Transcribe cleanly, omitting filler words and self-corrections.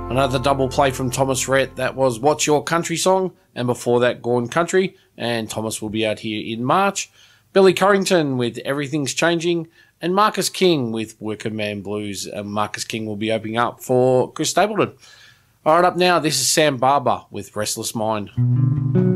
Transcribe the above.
Another double play from Thomas Rhett. That was What's Your Country Song? And before that, Gone Country. And Thomas will be out here in March. Billy Corrington with Everything's Changing. And Marcus King with Working Man Blues. And Marcus King will be opening up for Chris Stapleton. All right, up now, this is Sam Barber with Restless Mind.